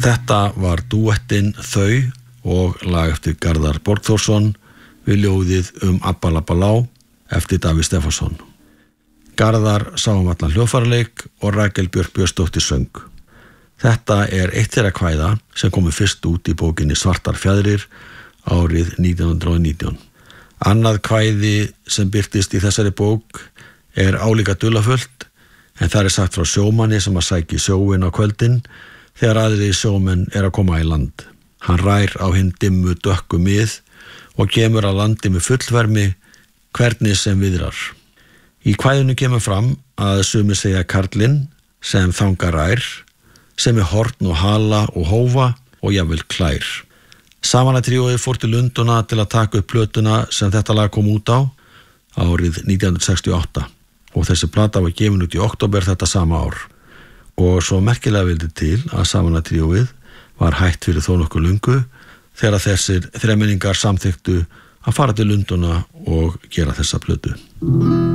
Þetta var dúettinn Þau og lag eftir Garðar Borgþórsson við ljóðið Abba-labba-lá eftir Davíð Stefánsson. Garðar sá allan hljóðfæraleik og Rakel Björk Björnsdóttir söng. Þetta eitt þeirra kvæða sem komu fyrst út í bókinni Svartar fjaðrir árið 1919. Annað kvæði sem birtist í þessari bók álíka dularfullt, en þar sagt frá sjómanni sem að sæki sjóinn á kvöldin þegar aðrir sjómenn að koma í land. Hann rær á hinn dimmu dökku mið og kemur að landi með fullvermi hvernig sem viðrar. Í kvæðinu kemur fram að sumir segja karlinn sem þangar rær, sem horn og hala og hófa og jafnvel klær. Samanatríóið fór til Lundúna til að taka upp plötuna sem þetta lag kom út á árið 1968 og þessi plata var gefin út í október þetta sama ár. Og svo merkilega vildi til að Samanatríóið var hætt fyrir þó nokkuð löngu þegar þessir þremenningar samþyktu að fara til Lundúna og gera þessa plötu.